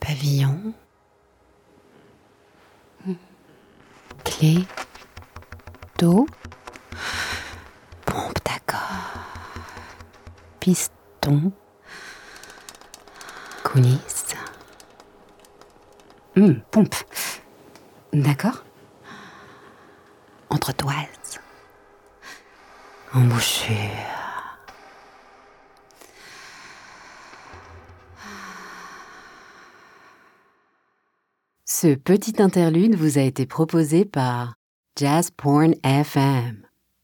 Pavillon. Clé. Do. Pompe, d'accord. Piston. Coulisse. Pompe. D'accord. Entretoise. Embouchure. Ce petit interlude vous a été proposé par Jazz Porn FM.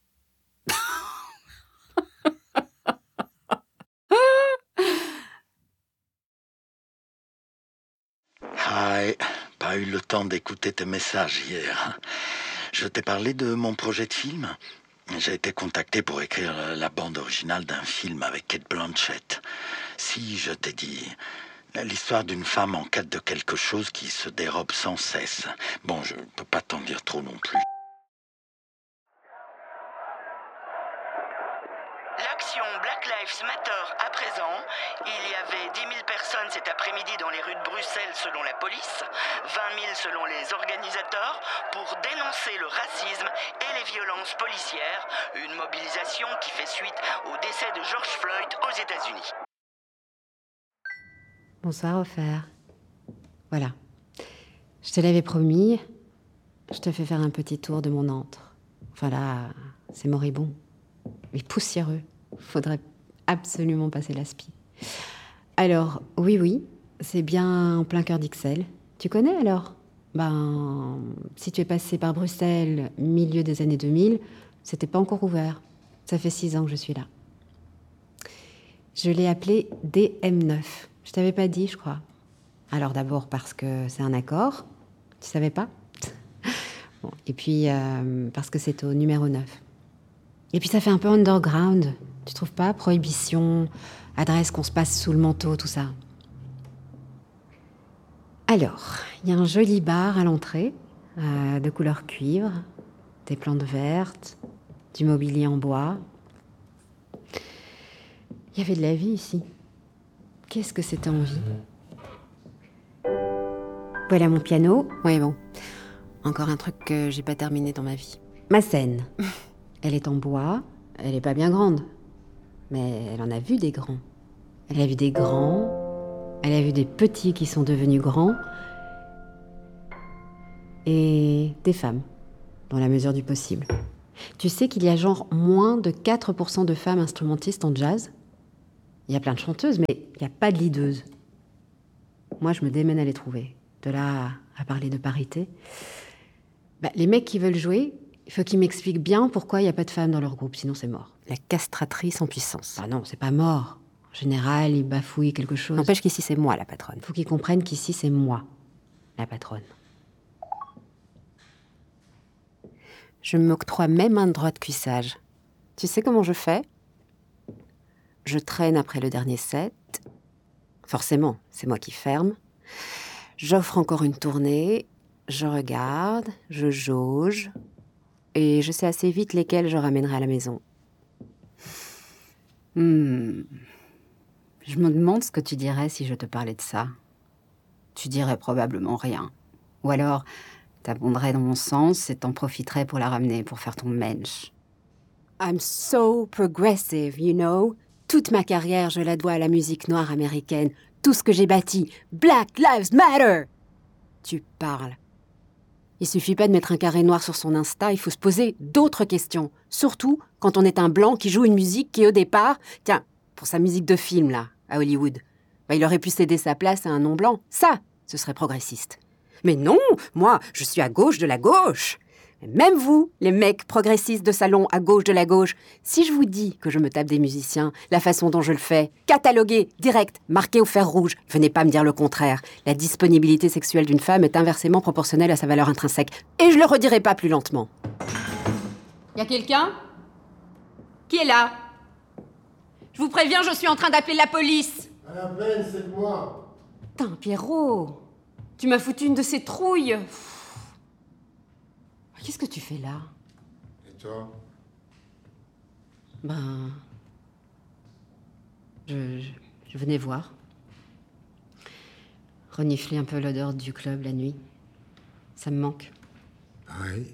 Hi, pas eu le temps d'écouter tes messages hier. Je t'ai parlé de mon projet de film. J'ai été contacté pour écrire la bande originale d'un film avec Cate Blanchett. Si, je t'ai dit, l'histoire d'une femme en quête de quelque chose qui se dérobe sans cesse. Bon, je peux pas t'en dire trop non plus. L'action Black Lives Matter à présent. Il y avait 10 000 personnes cet après-midi dans les rues de Bruxelles selon la police, 20 000 selon les organisateurs, pour dénoncer le racisme et les violences policières. Une mobilisation qui fait suite au décès de George Floyd aux États-Unis. Bonsoir, Ofer. Voilà. Je te l'avais promis, je te fais faire un petit tour de mon antre. Enfin là, c'est moribond. Mais poussiéreux. Faudrait absolument passer l'aspi. Alors, oui, c'est bien en plein cœur d'Ixelles. Tu connais alors ? Si tu es passé par Bruxelles, milieu des années 2000, c'était pas encore ouvert. Ça fait 6 ans que je suis là. Je l'ai appelé DM9. Je t'avais pas dit, je crois. Alors d'abord parce que c'est un accord. Tu savais pas ? Bon, et puis parce que c'est au numéro 9. Et puis ça fait un peu underground, tu trouves pas ? Prohibition, adresse qu'on se passe sous le manteau, tout ça. Alors, il y a un joli bar à l'entrée, de couleur cuivre, des plantes vertes, du mobilier en bois. Il y avait de la vie ici. Qu'est-ce que c'était en vie ? Voilà mon piano. Oui, bon. Encore un truc que j'ai pas terminé dans ma vie. Ma scène. Elle est en bois, elle est pas bien grande. Mais elle en a vu des grands. Elle a vu des grands, elle a vu des petits qui sont devenus grands. Et des femmes, dans la mesure du possible. Tu sais qu'il y a genre moins de 4% de femmes instrumentistes en jazz ? Il y a plein de chanteuses, mais il n'y a pas de leadeuses. Moi, je me démène à les trouver. De là à parler de parité. Les mecs qui veulent jouer, il faut qu'ils m'expliquent bien pourquoi il n'y a pas de femmes dans leur groupe, sinon c'est mort. La castratrice en puissance. Ah non, c'est pas mort. En général, ils bafouillent quelque chose. N'empêche qu'ici, c'est moi la patronne. Il faut qu'ils comprennent qu'ici, c'est moi la patronne. Je m'octroie même un droit de cuissage. Tu sais comment je fais ? Je traîne après le dernier set. Forcément, c'est moi qui ferme. J'offre encore une tournée. Je regarde, je jauge. Et je sais assez vite lesquels je ramènerai à la maison. Je me demande ce que tu dirais si je te parlais de ça. Tu dirais probablement rien. Ou alors, t'abonderais dans mon sens et t'en profiterais pour la ramener, pour faire ton mensch. I'm so progressive, you know. Toute ma carrière, je la dois à la musique noire américaine. Tout ce que j'ai bâti. Black Lives Matter! Tu parles. Il suffit pas de mettre un carré noir sur son Insta, il faut se poser d'autres questions. Surtout quand on est un blanc qui joue une musique qui, au départ... Tiens, pour sa musique de film, là, à Hollywood, il aurait pu céder sa place à un non-blanc. Ça, ce serait progressiste. Mais non, moi, je suis à gauche de la gauche. Même vous, les mecs progressistes de salon à gauche de la gauche, si je vous dis que je me tape des musiciens, la façon dont je le fais, catalogué, direct, marqué au fer rouge, venez pas me dire le contraire. La disponibilité sexuelle d'une femme est inversement proportionnelle à sa valeur intrinsèque. Et je le redirai pas plus lentement. Y a quelqu'un ? Qui est là ? Je vous préviens, je suis en train d'appeler la police. À la peine, c'est de moi. Putain, Pierrot, tu m'as foutu une de ces trouilles. Qu'est-ce que tu fais là ? Et toi ? Je venais voir. Renifler un peu l'odeur du club la nuit. Ça me manque. Oui.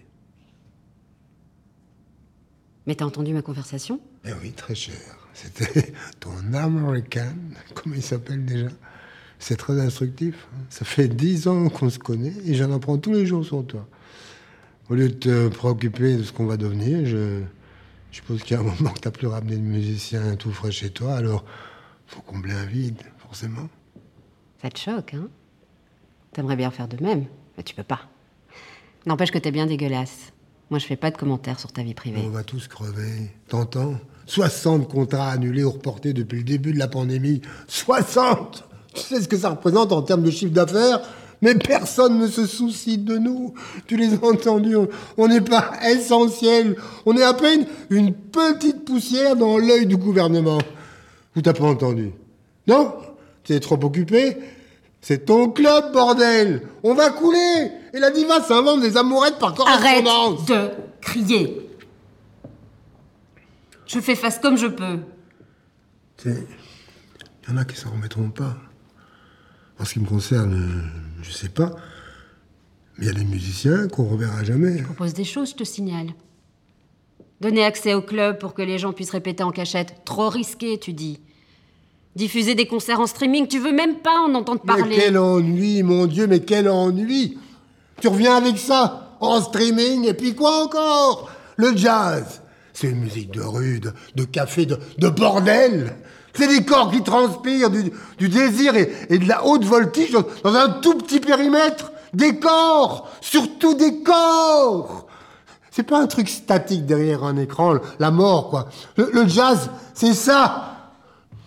Mais t'as entendu ma conversation ? Eh oui, très cher. C'était ton American, comment il s'appelle déjà ? C'est très instructif. Ça fait 10 ans qu'on se connaît et j'en apprends tous les jours sur toi. Au lieu de te préoccuper de ce qu'on va devenir, je suppose qu'il y a un moment que t'as plus ramené de musicien tout frais chez toi, alors faut combler un vide, forcément. Ça te choque, hein ? T'aimerais bien faire de même, mais tu peux pas. N'empêche que t'es bien dégueulasse. Moi, je fais pas de commentaires sur ta vie privée. On va tous crever, t'entends ? 60 contrats annulés ou reportés depuis le début de la pandémie. 60 ! Tu sais ce que ça représente en termes de chiffre d'affaires ? Mais personne ne se soucie de nous. Tu les as entendus, on n'est pas essentiel. On est à peine une petite poussière dans l'œil du gouvernement. Ou t'as pas entendu ? Non ? Tu es trop occupé ? C'est ton club, bordel ! On va couler ! Et la diva s'invente des amourettes par correspondance. Arrête de crier. Je fais face comme je peux. Tu sais, il y en a qui s'en remettront pas. En ce qui me concerne, je sais pas. Mais il y a des musiciens qu'on reverra jamais. Je propose des choses, je te signale. Donner accès au club pour que les gens puissent répéter en cachette. Trop risqué, tu dis. Diffuser des concerts en streaming, tu veux même pas en entendre parler. Mais quel ennui, mon Dieu, mais quel ennui! Tu reviens avec ça, en streaming, et puis quoi encore? Le jazz, c'est une musique de rue, de café, de bordel. C'est des corps qui transpirent du désir et de la haute voltige dans un tout petit périmètre. Des corps, surtout des corps. C'est pas un truc statique derrière un écran, la mort, quoi. Le jazz, c'est ça.